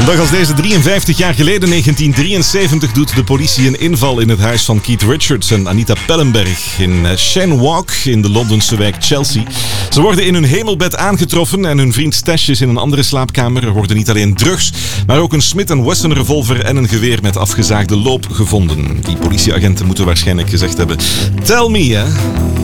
dag als deze, 53 jaar geleden, 1973, doet de politie een inval in het huis van Keith Richards en Anita Pallenberg in Cheyne Walk in de Londense wijk Chelsea. Ze worden in hun hemelbed aangetroffen en hun vriend Stash is in een andere slaapkamer. Er worden niet alleen drugs, maar ook een Smith & Wesson revolver en een geweer met afgezaagde loop gevonden. Die politieagenten moeten waarschijnlijk gezegd hebben: tell me, hè.